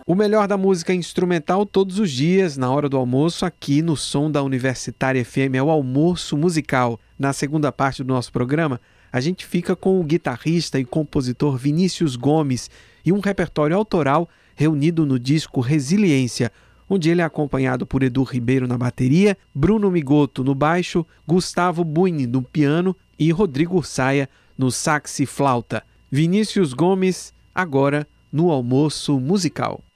O melhor da música instrumental todos os dias, na hora do almoço, aqui no Som da Universitária FM, é o Almoço Musical. Na segunda parte do nosso programa, a gente fica com o guitarrista e compositor Vinícius Gomes e um repertório autoral reunido no disco Resiliência, onde ele é acompanhado por Edu Ribeiro na bateria, Bruno Migoto no baixo, Gustavo Buini no piano e Rodrigo Ursaia no sax e flauta. Vinícius Gomes, agora no Almoço Musical.